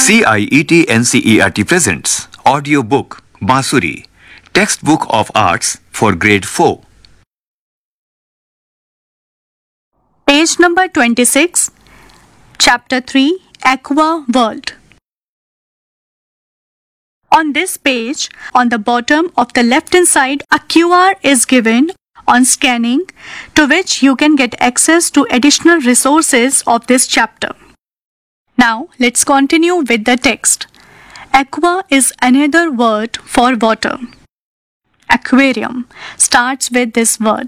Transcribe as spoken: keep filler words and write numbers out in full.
C I E T N C E R T presents audiobook Bansuri, textbook of arts for grade four. Page number twenty-six, Chapter three, Aqua World. On this page, on the bottom of the left-hand side, a Q R is given on scanning, to which you can get access to additional resources of this chapter. Now, let's continue with the text. Aqua is another word for water. Aquarium starts with this word.